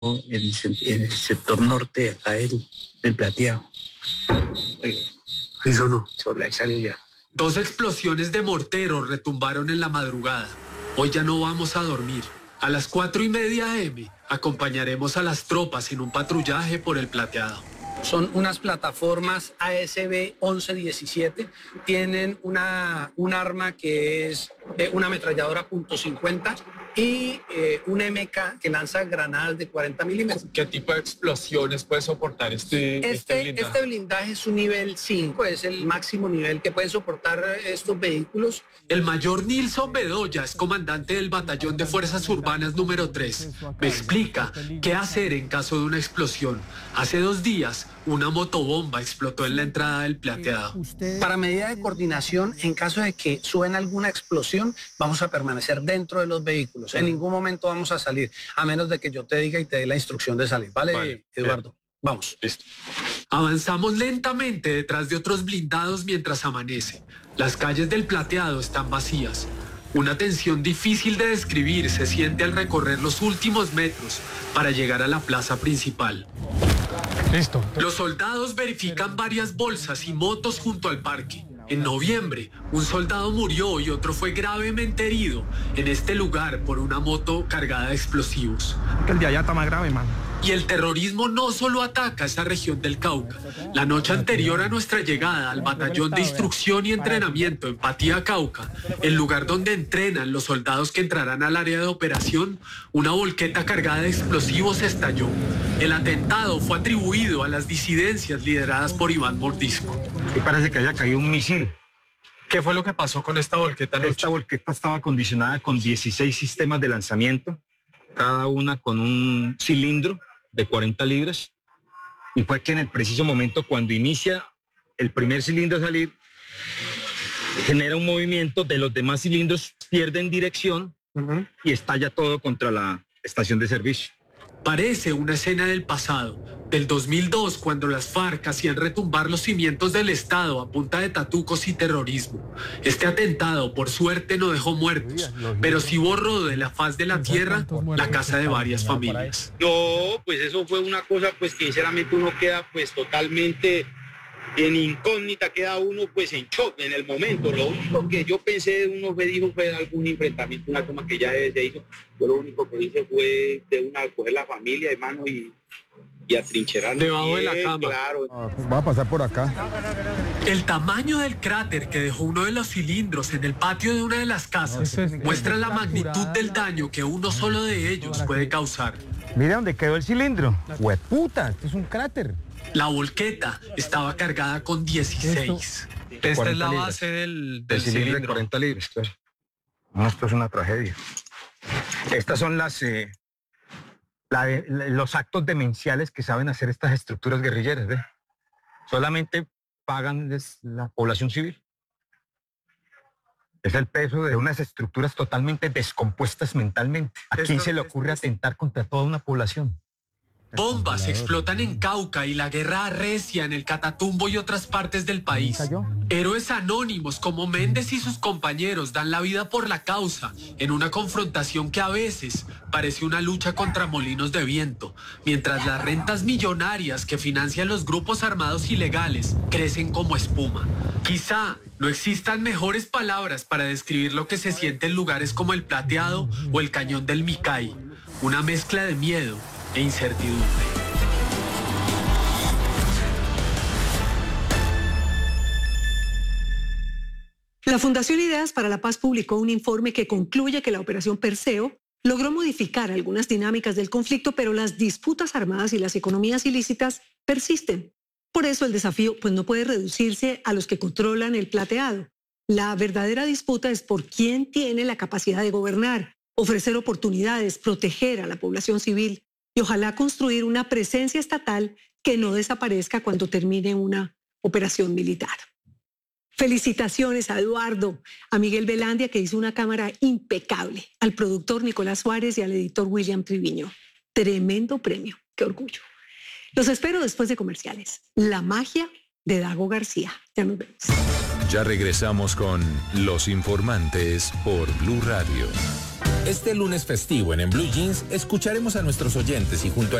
en el sector norte acá del Plateado. Eso no. Ahí salió ya. 2 explosiones de mortero retumbaron en la madrugada. Hoy ya no vamos a dormir. A las 4:30 AM acompañaremos a las tropas en un patrullaje por el Plateado. Son unas plataformas ASB 1117, tienen un arma que es una ametralladora .50 y un MK que lanza granadas de 40 milímetros. ¿Qué tipo de explosiones puede soportar este blindaje? Este blindaje es un nivel 5, es el máximo nivel que pueden soportar estos vehículos. El mayor Nilson Bedoya es comandante del Batallón de Fuerzas Urbanas número 3. Me explica qué hacer en caso de una explosión. Hace 2 días, una motobomba explotó en la entrada del Plateado. Para medida de coordinación, en caso de que suene alguna explosión, vamos a permanecer dentro de los vehículos. En ningún momento vamos a salir, a menos de que yo te diga y te dé la instrucción de salir. ¿Vale, Eduardo? Bien. Vamos. Listo. Avanzamos lentamente detrás de otros blindados mientras amanece. Las calles del Plateado están vacías. Una tensión difícil de describir se siente al recorrer los últimos metros para llegar a la plaza principal. Listo. Los soldados verifican varias bolsas y motos junto al parque. En noviembre, un soldado murió y otro fue gravemente herido en este lugar por una moto cargada de explosivos. Que el de allá está más grave, man. Y el terrorismo no solo ataca esa región del Cauca. La noche anterior a nuestra llegada al Batallón de Instrucción y Entrenamiento en Patía, Cauca, el lugar donde entrenan los soldados que entrarán al área de operación, una volqueta cargada de explosivos estalló. El atentado fue atribuido a las disidencias lideradas por Iván Mordisco. Y parece que haya caído un misil. ¿Qué fue lo que pasó con esta volqueta? Esta volqueta estaba acondicionada con 16 sistemas de lanzamiento, cada una con un cilindro de 40 libras, y fue que en el preciso momento, cuando inicia el primer cilindro a salir, genera un movimiento de los demás cilindros, pierden dirección y estalla todo contra la estación de servicio. Parece una escena del pasado, del 2002, cuando las FARC hacían retumbar los cimientos del Estado a punta de tatucos y terrorismo. Este atentado, por suerte, no dejó muertos, pero sí borró de la faz de la tierra la casa de varias familias. No, pues eso fue una cosa pues que sinceramente uno queda pues totalmente en incógnita, queda uno pues en shock en el momento. Lo único que yo pensé, uno me dijo fue algún enfrentamiento, una toma que ya se hizo. Yo lo único que hice fue coger la familia, hermano, y atrincherar debajo de la cama. Claro. Va a pasar por acá. El tamaño del cráter que dejó uno de los cilindros en el patio de una de las casas muestra la magnitud del daño que uno solo de ellos puede causar. Mira dónde quedó el cilindro. ¡Hueputa! Esto es un cráter. La volqueta estaba cargada con 16. Esta es la base del cilindro. De 40 libras, claro. No, esto es una tragedia. Estas son los actos demenciales que saben hacer estas estructuras guerrilleras, ¿ve? Solamente pagan la población civil. Es el peso de unas estructuras totalmente descompuestas mentalmente. ¿A quién se le ocurre atentar contra toda una población? Bombas explotan en Cauca y la guerra arrecia en el Catatumbo y otras partes del país. Héroes anónimos como Méndez y sus compañeros dan la vida por la causa en una confrontación que a veces parece una lucha contra molinos de viento, mientras las rentas millonarias que financian los grupos armados ilegales crecen como espuma. Quizá no existan mejores palabras para describir lo que se siente en lugares como el Plateado o el Cañón del Micay, una mezcla de miedo e incertidumbre. La Fundación Ideas para la Paz publicó un informe que concluye que la operación Perseo logró modificar algunas dinámicas del conflicto, pero las disputas armadas y las economías ilícitas persisten. Por eso el desafío no puede reducirse a los que controlan el Plateado. La verdadera disputa es por quién tiene la capacidad de gobernar, ofrecer oportunidades, proteger a la población civil y ojalá construir una presencia estatal que no desaparezca cuando termine una operación militar. Felicitaciones a Eduardo, a Miguel Velandia, que hizo una cámara impecable, al productor Nicolás Suárez y al editor William Triviño. Tremendo premio, qué orgullo. Los espero después de comerciales. La magia de Dago García. Ya nos vemos. Ya regresamos con Los Informantes por Blue Radio. Este lunes festivo en Blue Jeans escucharemos a nuestros oyentes y junto a